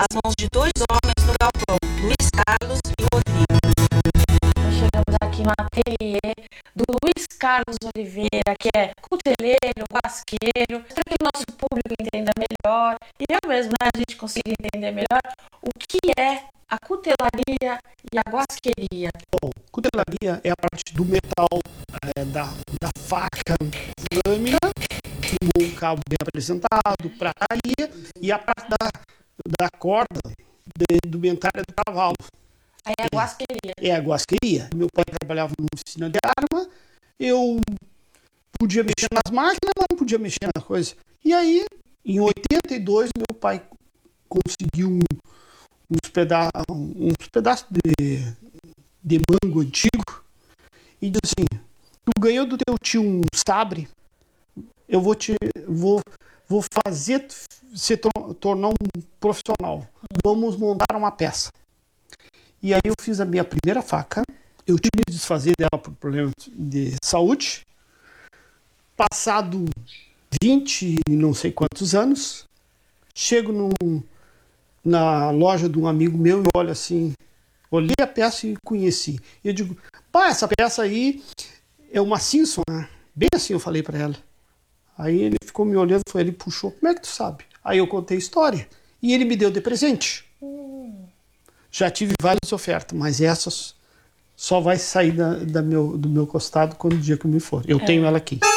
às mãos de dois homens no galpão, Luiz Carlos e Rodrigo. Nós chegamos aqui no ateliê do Luiz Carlos Oliveira, que é cuteleiro, guasqueiro, para que o nosso público entenda melhor, e eu mesmo, né, a gente consiga entender melhor o que é a cutelaria e a guasqueria. Bom, cutelaria é a parte do metal, da faca, lâmina, um cabo bem apresentado, prataria, e a parte da corda do mentalha do cavalo. Aí é a guasqueria. É a guasqueria. Meu pai trabalhava numa oficina de arma, eu podia mexer nas máquinas, mas não podia mexer na coisa. E aí, em 82, meu pai conseguiu uns pedaços de mango antigo e disse assim: tu ganhou do teu tio um sabre, eu vou fazer se tornar um profissional. Vamos montar uma peça. E aí eu fiz a minha primeira faca. Eu tive que desfazer dela por problemas de saúde. Passado 20 e não sei quantos anos, chego na loja de um amigo meu e olho assim, olhei a peça e conheci. E eu digo: pá, essa peça aí é uma Simpson, né? Bem assim eu falei para ela. Aí ele ficou me olhando, ele puxou: como é que tu sabe? Aí eu contei a história e ele me deu de presente. Já tive várias ofertas, mas essas só vai sair do meu costado quando o dia que eu me for. Eu tenho ela aqui.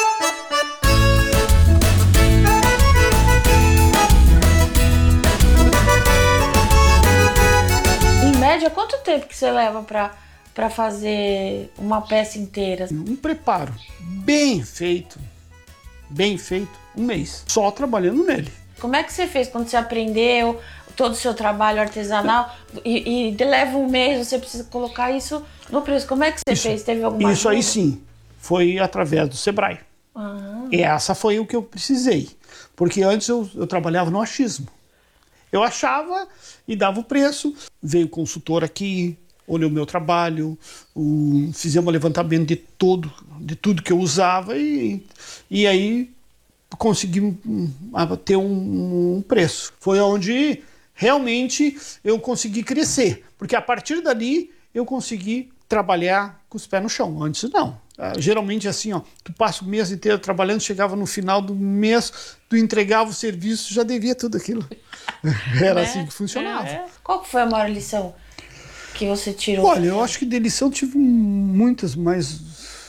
Em média, quanto tempo que você leva para fazer uma peça inteira? Um preparo bem feito, um mês, só trabalhando nele. Como é que você fez quando você aprendeu todo o seu trabalho artesanal e leva um mês, você precisa colocar isso no preço? Como é que você fez? Teve alguma Isso ajuda? aí sim, foi através do Sebrae. E essa foi o que eu precisei, porque antes eu trabalhava no achismo. Eu achava e dava o preço, veio o consultor aqui, olhou o meu trabalho, fizemos um levantamento de tudo que eu usava e aí consegui ter um preço. Foi onde realmente eu consegui crescer, porque a partir dali eu consegui trabalhar com os pés no chão. Antes não. Geralmente assim, ó, tu passa o mês inteiro trabalhando, chegava no final do mês, tu entregava o serviço, já devia tudo aquilo. Era assim que funcionava. Qual que foi a maior lição que você tirou? Olha, eu acho que de lição tive muitas, mas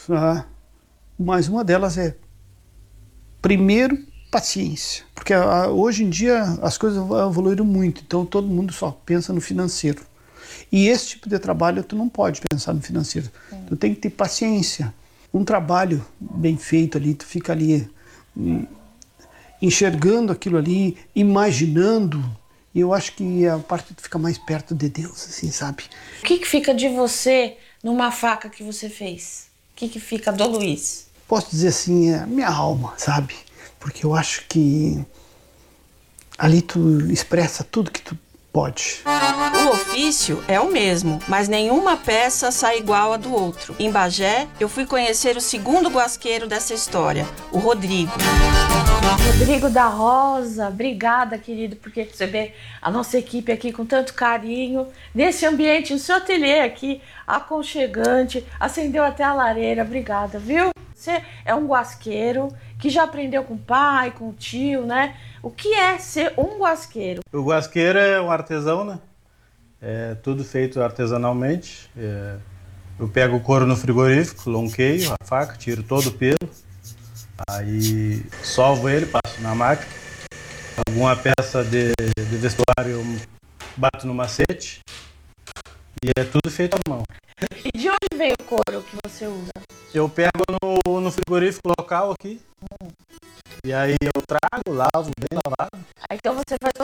uma delas é: primeiro, paciência. Porque hoje em dia as coisas evoluíram muito, então todo mundo só pensa no financeiro. E esse tipo de trabalho tu não pode pensar no financeiro. Tu tem que ter paciência. Um trabalho bem feito ali, tu fica ali enxergando aquilo ali, imaginando. E eu acho que a parte tu fica mais perto de Deus, assim, sabe? O que fica de você numa faca que você fez? O que fica do Luiz? Posso dizer assim, é a minha alma, sabe? Porque eu acho que ali tu expressa tudo que tu pode. O ofício é o mesmo, mas nenhuma peça sai igual a do outro. Em Bagé, eu fui conhecer o segundo guasqueiro dessa história, o Rodrigo. Rodrigo da Rosa, obrigada, querido, porque você vê a nossa equipe aqui com tanto carinho, nesse ambiente, no seu ateliê aqui, aconchegante, acendeu até a lareira, obrigada, viu? Você é um guasqueiro que já aprendeu com o pai, com o tio, né? O que é ser um guasqueiro? O guasqueiro é um artesão, né? É tudo feito artesanalmente. Eu pego o couro no frigorífico, lonqueio a faca, tiro todo o pelo. Aí solvo ele, passo na máquina. Alguma peça de vestuário eu bato no macete. E é tudo feito à mão. E de onde vem o couro que você usa? Eu pego no frigorífico local aqui. E aí eu trago, lavo, bem lavado. Então você faz